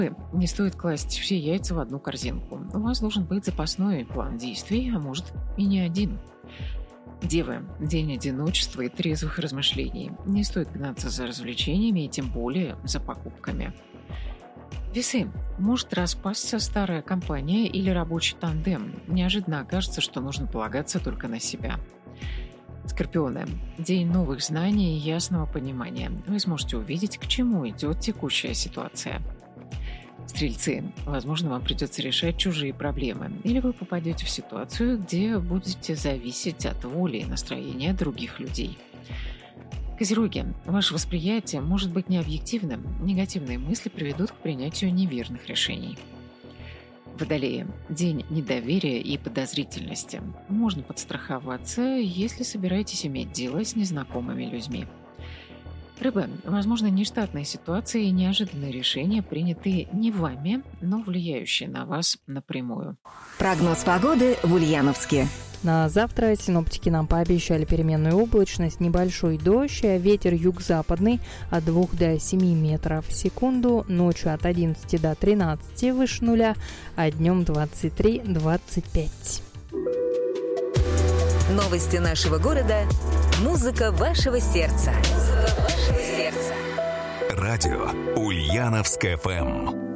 Не стоит класть все яйца в одну корзинку. У вас должен быть запасной план действий, а может и не один. Девы, день одиночества и трезвых размышлений. Не стоит гнаться за развлечениями и тем более за покупками. Весы. Может распасться старая компания или рабочий тандем. Неожиданно окажется, что нужно полагаться только на себя. Скорпионы. День новых знаний и ясного понимания. Вы сможете увидеть, к чему идет текущая ситуация. Стрельцы. Возможно, вам придется решать чужие проблемы. Или вы попадете в ситуацию, где будете зависеть от воли и настроения других людей. Козероги. Ваше восприятие может быть необъективным. Негативные мысли приведут к принятию неверных решений. Водолеи. День недоверия и подозрительности. Можно подстраховаться, если собираетесь иметь дело с незнакомыми людьми. Рыбы. Возможно, нештатные ситуации и неожиданные решения, принятые не вами, но влияющие на вас напрямую. Прогноз погоды в Ульяновске. На завтра синоптики нам пообещали переменную облачность, небольшой дождь, а ветер юг-западный от 2 до 7 метров в секунду, ночью от 11 до 13 выше нуля, а днем 23-25. Новости нашего города. Музыка вашего сердца. Радио Ульяновск ФМ.